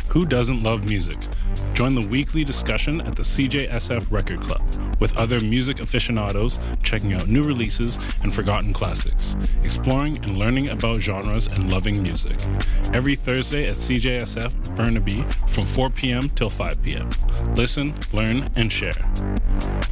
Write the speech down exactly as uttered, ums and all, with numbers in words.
Who doesn't love music? Join the weekly discussion at the C J S F Record Club with other music aficionados checking out new releases and forgotten classics, exploring and learning about genres and loving music. Every Thursday at C J S F Burnaby from four p.m. till five p.m. Listen, learn, and share.